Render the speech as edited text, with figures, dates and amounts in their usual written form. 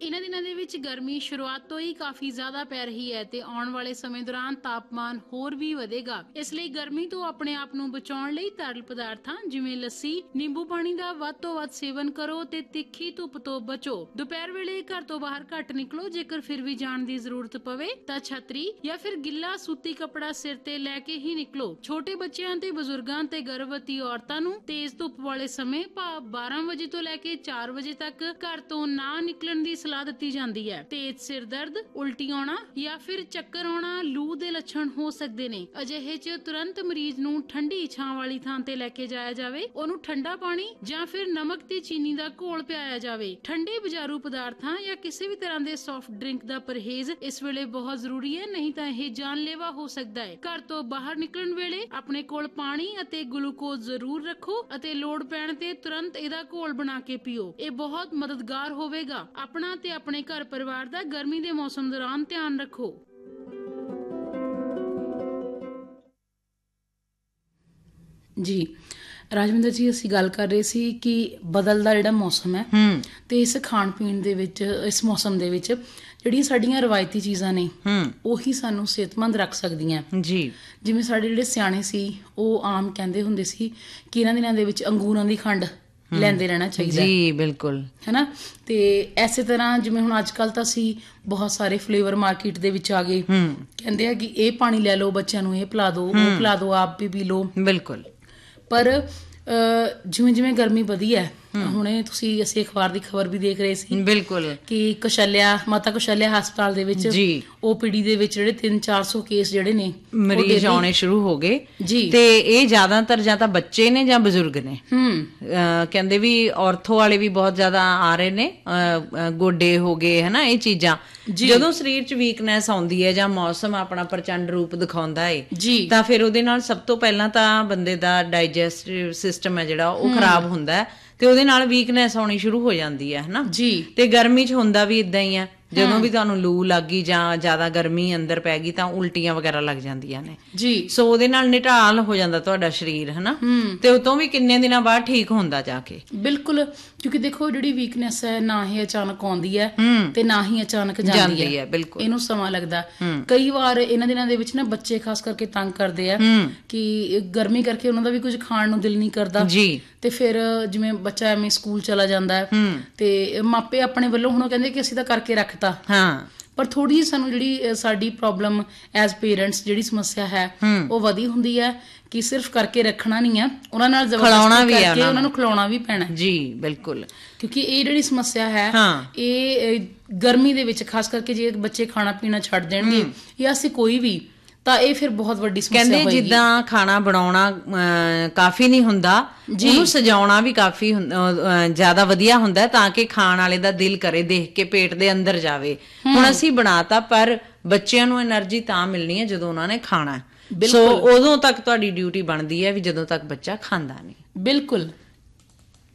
ਇਹਨਾਂ ਦਿਨਾਂ ਦੇ ਵਿੱਚ ਗਰਮੀ ਸ਼ੁਰੂਆਤ ਤੋਂ ਹੀ ਕਾਫੀ ਜ਼ਿਆਦਾ ਪੈ ਰਹੀ ਹੈ ਤੇ ਆਉਣ ਵਾਲੇ ਸਮੇਂ ਦੌਰਾਨ ਤਾਪਮਾਨ ਹੋਰ ਵੀ ਵਧੇਗਾ। ਇਸ ਲਈ ਗਰਮੀ ਤੋਂ ਆਪਣੇ ਆਪ ਨੂੰ ਬਚਾਉਣ ਲਈ ਤਰਲ ਪਦਾਰਥਾਂ ਜਿਵੇਂ ਲੱਸੀ, ਨਿੰਬੂ ਪਾਣੀ ਦਾ ਵੱਧ ਤੋਂ ਵੱਧ ਸੇਵਨ ਕਰੋ ਤੇ ਤਿੱਖੀ ਧੁੱਪ ਤੋਂ ਬਚੋ। ਦੁਪਹਿਰ ਵੇਲੇ ਘਰ ਤੋਂ ਬਾਹਰ ਘੱਟ ਨਿਕਲੋ। ਜੇਕਰ ਫਿਰ ਵੀ ਜਾਣ ਦੀ ਜ਼ਰੂਰਤ ਪਵੇ ਤਾਂ ਛਤਰੀ ਜਾਂ ਫਿਰ ਗਿੱਲਾ ਸੂਤੀ ਕੱਪੜਾ ਸਿਰ ਤੇ ਲੈ ਕੇ ਹੀ ਨਿਕਲੋ। ਛੋਟੇ ਬੱਚਿਆਂ ਤੇ ਬਜ਼ੁਰਗਾਂ ਤੇ ਗਰਭਵਤੀ ਔਰਤਾਂ ਨੂੰ ਤੇਜ਼ ਧੁੱਪ ਵਾਲੇ ਸਮੇਂ ਭਾਵ 12 ਵਜੇ ਤੋਂ ਲੈ ਕੇ 4 ਵਜੇ ਤੱਕ ਘਰ ਤੋਂ ਨਾ ਨਿਕਲਣ ਦੀ ਸਲਾਹ ਦਿੱਤੀ ਜਾਂਦੀ ਹੈ। ਤੇਜ਼ ਸਿਰ ਦਰਦ, ਉਲਟੀ ਆਉਣਾ ਜਾਂ ਫਿਰ ਚੱਕਰ ਆਉਣਾ ਲੂ ਦੇ ਲੱਛਣ ਹੋ ਸਕਦੇ ਨੇ। ਅਜਿਹੇ 'ਚ ਤੁਰੰਤ ਮਰੀਜ਼ ਨੂੰ ਠੰਡੀ ਛਾਂ ਵਾਲੀ ਥਾਂ ਤੇ ਲੈ ਕੇ ਜਾਇਆ ਜਾਵੇ। ਉਹਨੂੰ ਠੰਡਾ ਪਾਣੀ ਜਾਂ ਫਿਰ ਨਮਕ ਤੇ ਚੀਨੀ ਦਾ ਘੋਲ ਪਿਆਇਆ ਜਾਵੇ। ਠੰਡੇ ਬਾਜ਼ਾਰੂ ਪਦਾਰਥਾਂ ਜਾਂ ਕਿਸੇ ਵੀ ਤਰ੍ਹਾਂ ਦੇ ਸੌਫਟ ਡਰਿੰਕ ਦਾ ਪਰਹੇਜ਼ ਇਸ ਵੇਲੇ ਬਹੁਤ ਜ਼ਰੂਰੀ ਹੈ, ਨਹੀਂ ਤਾਂ ਇਹ ਜਾਨਲੇਵਾ ਹੋ ਸਕਦਾ ਹੈ। ਘਰ ਤੋਂ ਬਾਹਰ ਨਿਕਲਣ ਵੇਲੇ ਆਪਣੇ ਕੋਲ ਪਾਣੀ ਅਤੇ ਗਲੂਕੋਜ਼ ਜ਼ਰੂਰ ਰੱਖੋ ਅਤੇ ਲੋੜ ਪੈਣ ਤੇ ਤੁਰੰਤ ਇਹਦਾ ਘੋਲ ਬਣਾ ਕੇ ਪੀਓ। ਇਹ ਬਹੁਤ ਮਦਦਗਾਰ ਹੋਵੇਗਾ। ਆਪਣਾ ਤੇ ਆਪਣੇ ਘਰ ਪਰਿਵਾਰ ਦਾ ਗਰਮੀ ਦੇ ਮੌਸਮ ਦੌਰਾਨ ਧਿਆਨ ਰੱਖੋ। ਜੀ ਰਾਜਵਿੰਦਰ ਜੀ, ਅਸੀਂ ਗੱਲ ਕਰ ਰਹੇ ਸੀ ਕਿ ਬਦਲਦਾ ਜਿਹੜਾ ਮੌਸਮ ਹੈ ਤੇ ਇਸ ਖਾਣ ਪੀਣ ਦੇ ਵਿੱਚ, ਇਸ ਮੌਸਮ ਦੇ ਵਿੱਚ ਜਿਹੜੀਆਂ ਸਾਡੀਆਂ ਰਵਾਇਤੀ ਚੀਜ਼ਾਂ ਨੇ ਉਹੀ ਸਾਨੂੰ ਸਿਹਤਮੰਦ ਰੱਖ ਸਕਦੀਆਂ ਜੀ। ਜਿਵੇਂ ਸਾਡੇ ਜਿਹੜੇ ਸਿਆਣੇ ਸੀ ਉਹ ਆਮ ਕਹਿੰਦੇ ਹੁੰਦੇ ਸੀ ਕਿ ਇਹਨਾਂ ਦਿਨਾਂ ਦੇ ਵਿੱਚ ਅੰਗੂਰਾਂ ਦੀ ਖੰਡ ਲੈਂਦੇ ਰਹਿਣਾ ਚਾਹੀਦਾ ਜੀ। ਬਿਲਕੁਲ, ਹੈ ਤੇ ਐਸੇ ਤਰ੍ਹਾਂ ਜਿਵੇਂ ਹੁਣ ਅੱਜ ਕੱਲ ਤਾਂ ਅਸੀਂ ਬਹੁਤ ਸਾਰੇ ਫਲੇਵਰ ਮਾਰਕੀਟ ਦੇ ਵਿੱਚ ਆ ਗਏ। ਕਹਿੰਦੇ ਆ ਕਿ ਇਹ ਪਾਣੀ ਲੈ ਲਓ, ਬੱਚਿਆਂ ਨੂੰ ਇਹ ਪਿਲਾ ਦਿਓ, ਉਹ ਪਿਲਾ ਦਿਓ, ਆਪ ਵੀ ਪੀ ਲਓ। ਬਿਲਕੁਲ, ਪਰ ਜਿਵੇਂ ਜਿਵੇਂ ਗਰਮੀ ਵਧੀ ਹੈ, ਹੁਣੇ ਅਸੀਂ ਅਖਬਾਰ ਦੀ ਖਬਰ ਵੀ ਦੇਖ ਰਹੇ ਸੀ ਬਿਲਕੁਲ ਕਿ ਮਾਤਾ ਕੁਸ਼ਲਿਆ ਹਸਪਤਾਲ ਦੇ ਵਿੱਚ OPD ਦੇ ਵਿੱਚ ਜਿਹੜੇ 300-400 ਕੇਸ ਜਿਹੜੇ ਨੇ ਮਰੀਜ਼ ਆਉਣੇ ਸ਼ੁਰੂ ਹੋ ਗਏ ਜੀ। ਤੇ ਇਹ ਜ਼ਿਆਦਾਤਰ ਜਾਂ ਤਾਂ ਬੱਚੇ ਨੇ ਜਾਂ ਬਜ਼ੁਰਗ ਨੇ। ਕਹਿੰਦੇ ਵੀ ਔਰਥੋ ਵਾਲੇ ਵੀ ਬਹੁਤ ਜ਼ਿਆਦਾ ਆ ਰਹੇ ਨੇ, ਗੋਡੇ ਹੋ ਗਏ, ਹਨਾ, ਇਹ ਚੀਜ਼ਾਂ। ਜਦੋਂ ਸਰੀਰ 'ਚ ਵੀਕਨੈਸ ਆਉਂਦੀ ਹੈ ਜਾਂ ਮੌਸਮ ਆਪਣਾ ਪ੍ਰਚੰਡ ਰੂਪ ਦਿਖਾਉਂਦਾ ਹੈ ਤਾਂ ਫਿਰ ਉਹਦੇ ਨਾਲ ਸਭ ਤੋਂ ਪਹਿਲਾਂ ਤਾਂ ਬੰਦੇ ਦਾ ਡਾਈਜੈਸਟਿਵ ਸਿਸਟਮ ਹੈ ਜਿਹੜਾ ਉਹ ਖਰਾਬ ਹੁੰਦਾ ਹੈ ਤੇ ਉਹਦੇ ਨਾਲ ਵੀਕਨੈਸ ਆਉਣੀ ਸ਼ੁਰੂ ਹੋ ਜਾਂਦੀ ਹੈ, ਹਨਾ ਜੀ। ਤੇ ਗਰਮੀ 'ਚ ਹੁੰਦਾ ਵੀ ਏਦਾਂ ਹੀ ਹੈ। ਜਦੋਂ ਵੀ ਤੁਹਾਨੂੰ ਲੂ ਲੱਗ ਗਈ ਜਾਂ ਜ਼ਿਆਦਾ ਗਰਮੀ ਅੰਦਰ ਪੈ ਗਈ ਤਾਂ ਉਲਟੀਆਂ ਵਗੈਰਾ ਲੱਗ ਜਾਂਦੀਆਂ ਨੇ ਜੀ। ਸੋ ਉਹਦੇ ਨਾਲ ਨਿਢਾਲ ਹੋ ਜਾਂਦਾ ਤੁਹਾਡਾ ਸਰੀਰ, ਹਨਾ, ਤੇ ਉਤੋਂ ਵੀ ਕਿੰਨੇ ਦਿਨਾਂ ਬਾਅਦ ਠੀਕ ਹੁੰਦਾ ਜਾ ਕੇ। ਬਿਲਕੁਲ, ਕਿਉਂਕਿ ਦੇਖੋ ਜਿਹੜੀ ਵੀਕਨੈਸ ਹੈ ਨਾ ਹੀ ਅਚਾਨਕ ਆਉਂਦੀ ਹੈ ਤੇ ਨਾ ਹੀ ਅਚਾਨਕ ਜਾਂਦੀ ਹੈ। ਬਿਲਕੁਲ, ਇਹਨੂੰ ਸਮਾਂ ਲੱਗਦਾ। ਕਈ ਵਾਰ ਇਹਨਾਂ ਦਿਨਾਂ ਦੇ ਵਿੱਚ ਨਾ ਬੱਚੇ ਖਾਸ ਕਰਕੇ ਤੰਗ ਕਰਦੇ ਆ ਕਿ ਗਰਮੀ ਕਰਕੇ ਉਹਨਾਂ ਦਾ ਵੀ ਕੁਝ ਖਾਣ ਨੂੰ ਦਿਲ ਨਹੀਂ ਕਰਦਾ ਜੀ। ਤੇ ਫਿਰ ਜਿਵੇਂ ਬੱਚਾ ਐਵੇਂ ਸਕੂਲ ਚਲਾ ਜਾਂਦਾ ਹੈ ਤੇ ਮਾਪੇ ਆਪਣੇ ਵੱਲੋਂ ਹੁਣ ਕਹਿੰਦੇ ਕਿ ਅਸੀਂ ਤਾਂ ਕਰਕੇ ਰੱਖਤਾ, ਪਰ ਥੋੜੀ ਜਿਹੀ ਸਾਨੂੰ ਜਿਹੜੀ ਸਾਡੀ ਪ੍ਰੋਬਲਮ ਐਜ਼ ਪੇਰੈਂਟਸ ਜਿਹੜੀ ਸਮੱਸਿਆ ਹੈ ਉਹ ਵਧੀ ਹੁੰਦੀ ਹੈ ਕਿ ਸਿਰਫ ਕਰਕੇ ਰੱਖਣਾ ਨਹੀਂ ਹੈ, ਉਹਨਾਂ ਨਾਲ ਜ਼ਬਰਦਸਤੀ ਕਰਕੇ ਉਹਨਾਂ ਨੂੰ ਖਿਲਾਉਣਾ ਵੀ ਪੈਣਾ ਜੀ। ਬਿਲਕੁਲ, ਕਿਉਂਕਿ ਇਹ ਜਿਹੜੀ ਸਮੱਸਿਆ ਹੈ ਇਹ ਗਰਮੀ ਦੇ ਵਿੱਚ ਖਾਸ ਕਰਕੇ ਜੇ ਬੱਚੇ ਖਾਣਾ ਪੀਣਾ ਛੱਡ ਦੇਣਗੇ ਜਾਂ ਅਸੀਂ ਕੋਈ ਵੀ, ਤਾਂ ਇਹ ਫਿਰ ਬਹੁਤ ਵੱਡੀ ਸਮੱਸਿਆ ਹੋਏਗੀ। ਕਹਿੰਦੇ ਜਿੱਦਾਂ ਖਾਣਾ ਬਣਾਉਣਾ ਕਾਫੀ ਨਹੀਂ ਹੁੰਦਾ, ਉਹਨੂੰ ਸਜਾਉਣਾ ਵੀ ਕਾਫੀ ਜ਼ਿਆਦਾ ਵਧੀਆ ਹੁੰਦਾ ਤਾਂ ਕਿ ਖਾਣ ਵਾਲੇ ਦਾ ਦਿਲ ਕਰੇ, ਦੇਖ ਕੇ ਪੇਟ ਦੇ ਅੰਦਰ ਜਾਵੇ। ਹੁਣ ਅਸੀਂ ਬਣਾਤਾ, ਪਰ ਬੱਚਿਆਂ ਨੂੰ ਐਨਰਜੀ ਤਾਂ ਮਿਲਣੀ ਹੈ ਜਦੋਂ ਉਹਨਾਂ ਨੇ ਖਾਣਾ। ਸੋ ਉਦੋਂ ਤੱਕ ਤੁਹਾਡੀ ਡਿਊਟੀ ਬਣਦੀ ਹੈ ਵੀ ਜਦੋਂ ਤੱਕ ਬੱਚਾ ਖਾਂਦਾ ਨਹੀਂ। ਬਿਲਕੁਲ,